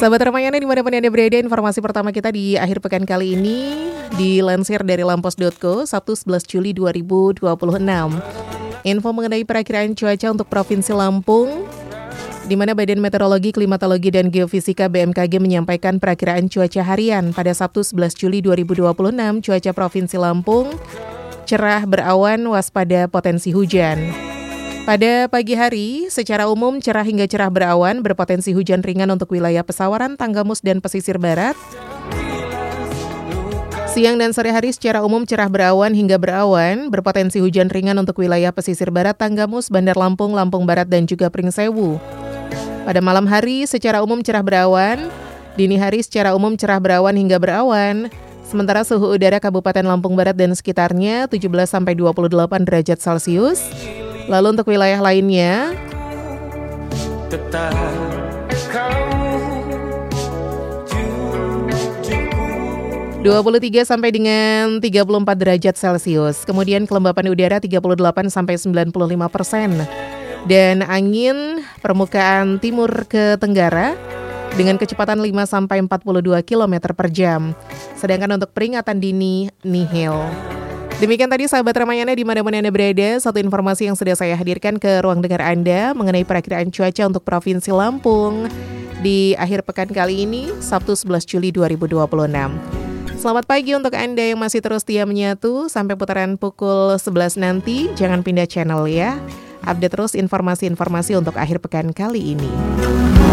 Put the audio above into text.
Sahabat Ramayana dimanapun Anda berada, informasi pertama kita di akhir pekan kali ini dilansir dari lampos.co, Sabtu 11 Juli 2026. Info mengenai perakiraan cuaca untuk Provinsi Lampung, di mana Badan Meteorologi, Klimatologi, dan Geofisika BMKG menyampaikan perakiraan cuaca harian pada Sabtu 11 Juli 2026, cuaca Provinsi Lampung cerah berawan, waspada potensi hujan. Pada pagi hari, secara umum cerah hingga cerah berawan, berpotensi hujan ringan untuk wilayah Pesawaran, Tanggamus, dan pesisir barat. Siang dan sore hari secara umum cerah berawan hingga berawan, berpotensi hujan ringan untuk wilayah pesisir barat, Tanggamus, Bandar Lampung, Lampung Barat, dan juga Pringsewu. Pada malam hari secara umum cerah berawan, dini hari secara umum cerah berawan hingga berawan. Sementara suhu udara Kabupaten Lampung Barat dan sekitarnya 17-28 derajat Celcius. Lalu untuk wilayah lainnya, 23 sampai dengan 34 derajat Celcius. Kemudian kelembapan udara 38 sampai 95%. Dan angin permukaan timur ke tenggara dengan kecepatan 5 sampai 42 km per jam. Sedangkan untuk peringatan dini nihil. Demikian tadi sahabat Ramayana dimanapun Anda berada, satu informasi yang sudah saya hadirkan ke ruang dengar Anda mengenai perakiraan cuaca untuk Provinsi Lampung di akhir pekan kali ini, Sabtu 11 Juli 2026. Selamat pagi untuk Anda yang masih terus setia menyatu sampai putaran pukul 11 nanti. Jangan pindah channel ya. Update terus informasi-informasi untuk akhir pekan kali ini.